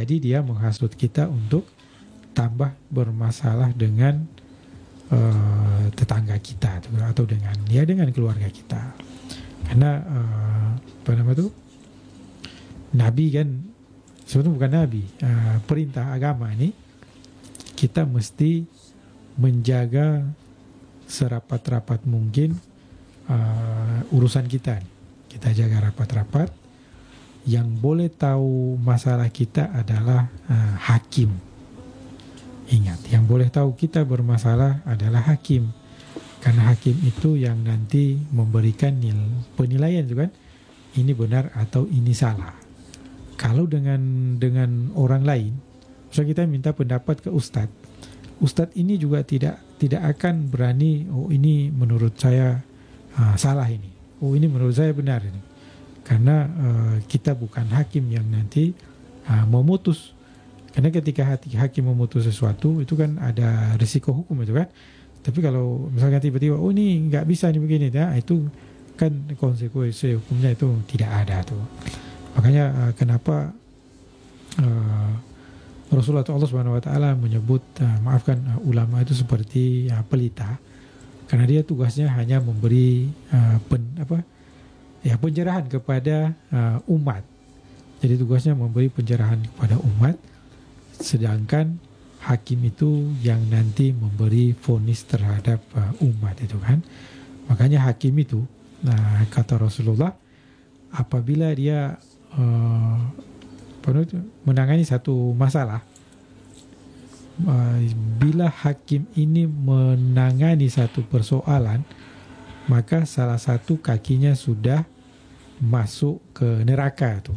jadi dia menghasut kita untuk tambah bermasalah dengan tetangga kita atau dengan keluarga kita. Karena Nabi kan sebetulnya bukan Nabi, perintah agama ini kita mesti menjaga serapat-rapat mungkin urusan kita. Kita jaga rapat-rapat. Yang boleh tahu masalah kita adalah hakim. Ingat, yang boleh tahu kita bermasalah adalah hakim. Karena hakim itu yang nanti memberikan penilaian juga, ini benar atau ini salah. Kalau dengan orang lain, misalnya kita minta pendapat ke ustadz, ustadz ini juga tidak akan berani, oh ini menurut saya salah ini, oh ini menurut saya benar ini. Karena kita bukan hakim yang nanti memutus. Karena ketika hakim memutus sesuatu itu kan ada risiko hukum itu kan. Tapi kalau misalnya tiba-tiba oh ini nggak bisa nih begini, ya itu kan konsekuensi hukumnya itu tidak ada tuh. Makanya kenapa Rasulullah Allah Subhanahu Wa Taala menyebut ulama itu seperti pelita, karena dia tugasnya hanya memberi pencerahan kepada umat. Jadi tugasnya memberi pencerahan kepada umat, sedangkan hakim itu yang nanti memberi vonis terhadap umat itu kan. Makanya hakim itu, kata Rasulullah, apabila dia menangani satu masalah, bila hakim ini menangani satu persoalan, maka salah satu kakinya sudah masuk ke neraka tuh.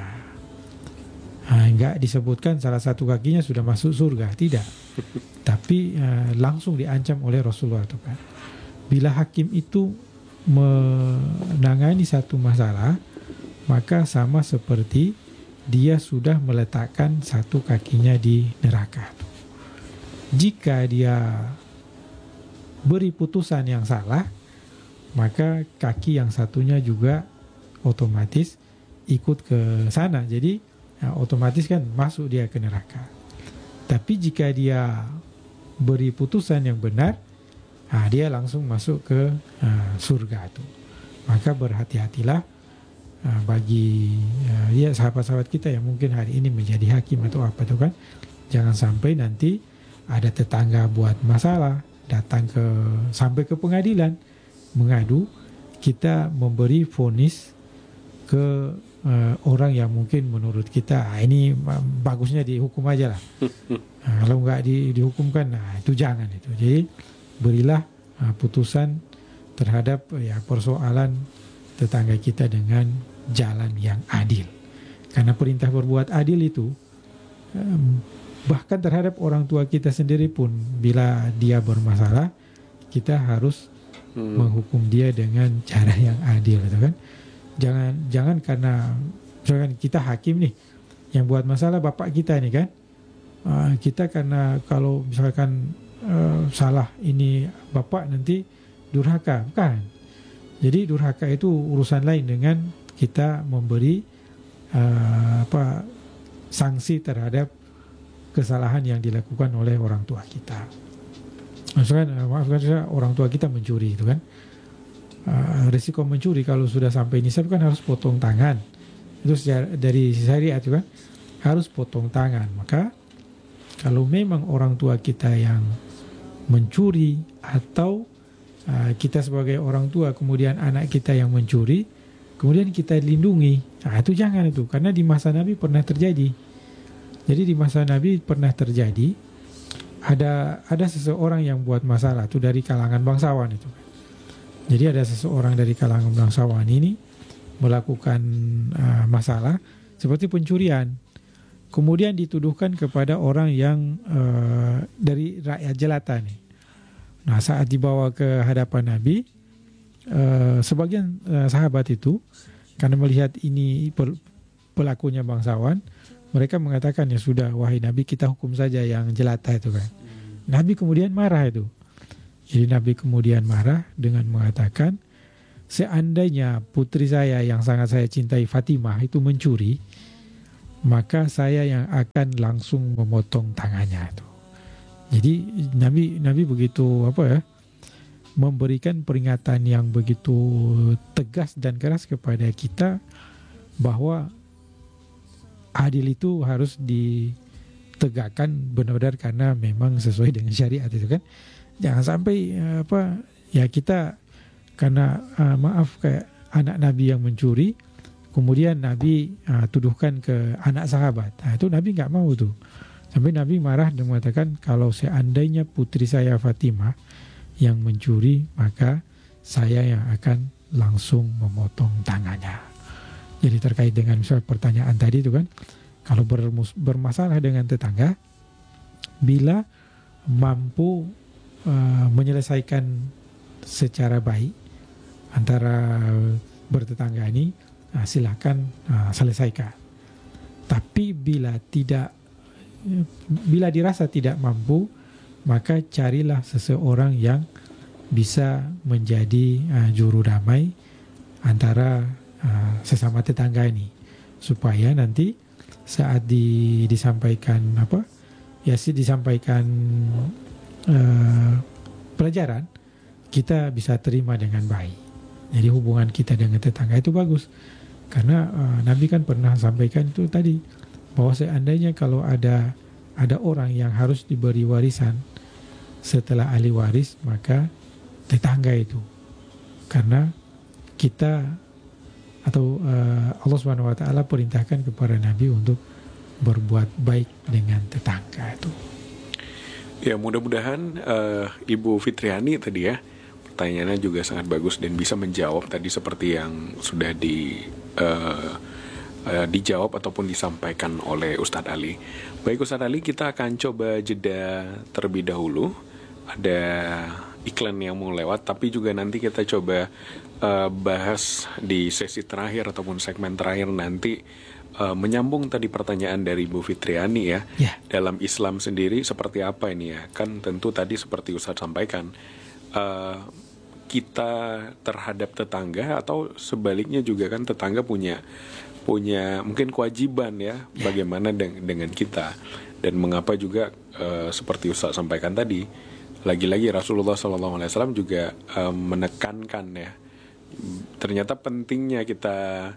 Enggak disebutkan salah satu kakinya sudah masuk surga, tidak. Tapi langsung diancam oleh Rasulullah itu kan. Bila hakim itu menangani satu masalah, maka sama seperti dia sudah meletakkan satu kakinya di neraka. Jika dia beri putusan yang salah, maka kaki yang satunya juga otomatis ikut ke sana. Jadi otomatis kan masuk dia ke neraka. Tapi jika dia beri putusan yang benar, dia langsung masuk ke surga itu. Maka berhati-hatilah bagi sahabat-sahabat kita yang mungkin hari ini menjadi hakim atau apa itu kan. Jangan sampai nanti ada tetangga buat masalah, datang sampai ke pengadilan mengadu, kita memberi vonis ke orang yang mungkin menurut kita ini bagusnya dihukum aja lah. Kalau nggak dihukumkan, itu jangan itu. Jadi berilah putusan terhadap persoalan tetangga kita dengan jalan yang adil. Karena perintah berbuat adil itu bahkan terhadap orang tua kita sendiri pun, bila dia bermasalah, kita harus menghukum dia dengan cara yang adil, gitu kan? Jangan karena misalkan kita hakim nih, yang buat masalah bapak kita nih kan, kita karena kalau misalkan salah ini bapak nanti durhaka, bukan? Jadi durhaka itu urusan lain dengan kita memberi sanksi terhadap kesalahan yang dilakukan oleh orang tua kita. Misalkan orang tua kita mencuri itu kan, risiko mencuri kalau sudah sampai nisab kan harus potong tangan. Itu dari syariat itu kan harus potong tangan. Maka kalau memang orang tua kita yang mencuri atau kita sebagai orang tua kemudian anak kita yang mencuri, kemudian kita lindungi, itu jangan itu. Karena di masa Nabi pernah terjadi. Jadi di masa Nabi pernah terjadi ada seseorang yang buat masalah itu dari kalangan bangsawan itu. Jadi ada seseorang dari kalangan bangsawan ini melakukan masalah seperti pencurian. Kemudian dituduhkan kepada orang yang dari rakyat jelata nih. Nah, saat dibawa ke hadapan Nabi, sebagian sahabat itu karena melihat ini pelakunya bangsawan, mereka mengatakan ya sudah, wahai Nabi, kita hukum saja yang jelata itu kan. Nabi kemudian marah itu. Jadi Nabi kemudian marah dengan mengatakan, seandainya putri saya yang sangat saya cintai Fatimah itu mencuri, maka saya yang akan langsung memotong tangannya itu. Jadi Nabi begitu memberikan peringatan yang begitu tegas dan keras kepada kita bahwa adil itu harus ditegakkan benar-benar karena memang sesuai dengan syariat itu kan. Jangan sampai kita karena kayak anak Nabi yang mencuri, kemudian Nabi tuduhkan ke anak sahabat. Itu Nabi nggak mau tuh. Sampai Nabi marah dan mengatakan kalau seandainya putri saya Fatimah yang mencuri, maka saya yang akan langsung memotong tangannya. Jadi terkait dengan misal pertanyaan tadi itu kan, kalau bermasalah dengan tetangga, bila mampu menyelesaikan secara baik antara bertetangga ini, silakan selesaikan. Tapi bila dirasa tidak mampu, maka carilah seseorang yang bisa menjadi juru damai antara sesama tetangga ini, supaya nanti saat disampaikan pelajaran, kita bisa terima dengan baik. Jadi hubungan kita dengan tetangga itu bagus. Karena Nabi kan pernah sampaikan itu tadi, bahwa seandainya kalau ada orang yang harus diberi warisan setelah ahli waris, maka tetangga itu. Karena kita atau Allah Subhanahu wa taala perintahkan kepada Nabi untuk berbuat baik dengan tetangga itu. Ya, mudah-mudahan Ibu Fitriani tadi ya, pertanyaannya juga sangat bagus dan bisa menjawab tadi seperti yang sudah dijawab ataupun disampaikan oleh Ustadz Ali. Baik Ustadz Ali, kita akan coba jeda terlebih dahulu. Ada iklan yang mau lewat, tapi juga nanti kita coba bahas di sesi terakhir ataupun segmen terakhir nanti, menyambung tadi pertanyaan dari Bu Fitriani ya. Dalam Islam sendiri seperti apa ini ya? Kan tentu tadi seperti Ustadz sampaikan, kita terhadap tetangga atau sebaliknya juga kan tetangga punya mungkin kewajiban ya, bagaimana dengan kita. Dan mengapa juga seperti Ustaz sampaikan tadi, lagi-lagi Rasulullah SAW juga menekankan ya, ternyata pentingnya kita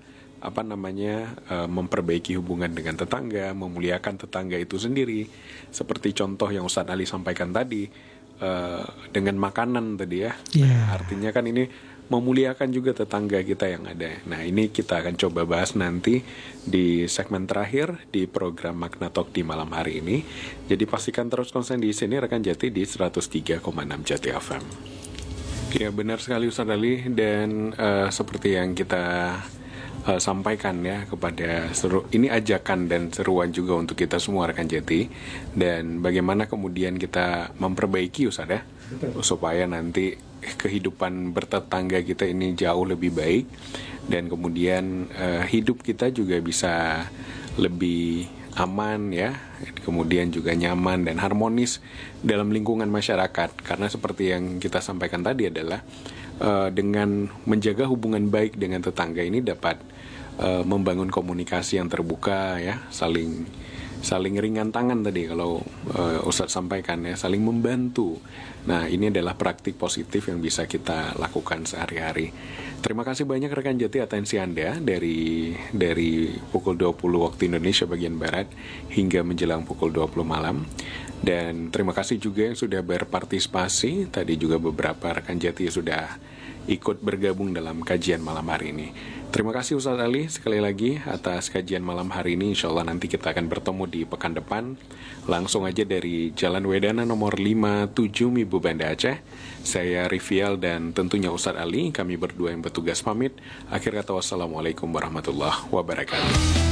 memperbaiki hubungan dengan tetangga, memuliakan tetangga itu sendiri. Seperti contoh yang Ustaz Ali sampaikan tadi, dengan makanan tadi ya. Artinya kan ini memuliakan juga tetangga kita yang ada. Nah, ini kita akan coba bahas nanti di segmen terakhir di program Makna Talk di malam hari ini. Jadi pastikan terus konsen di sini rekan Jati di 103,6 Jati FM. Ya, benar sekali Ustaz Ali, dan seperti yang kita sampaikan ya kepada ini ajakan dan seruan juga untuk kita semua rekan Jati, dan bagaimana kemudian kita memperbaiki Ustaz ya, supaya nanti kehidupan bertetangga kita ini jauh lebih baik, dan kemudian hidup kita juga bisa lebih aman ya, kemudian juga nyaman dan harmonis dalam lingkungan masyarakat. Karena seperti yang kita sampaikan tadi adalah dengan menjaga hubungan baik dengan tetangga ini dapat membangun komunikasi yang terbuka ya, saling ringan tangan tadi kalau Ustadz sampaikan ya, saling membantu. Nah, ini adalah praktik positif yang bisa kita lakukan sehari-hari. Terima kasih banyak rekan Jati atensi Anda dari pukul 20 waktu Indonesia bagian Barat hingga menjelang pukul 20 malam. Dan terima kasih juga yang sudah berpartisipasi. Tadi juga beberapa rekan Jati sudah ikut bergabung dalam kajian malam hari ini. Terima kasih Ustadz Ali sekali lagi atas kajian malam hari ini. Insya Allah nanti kita akan bertemu di pekan depan. Langsung aja dari Jalan Wedana nomor 57 Mibu Banda Aceh. Saya Rivial dan tentunya Ustadz Ali. Kami berdua yang bertugas pamit. Akhir kata wassalamualaikum warahmatullahi wabarakatuh.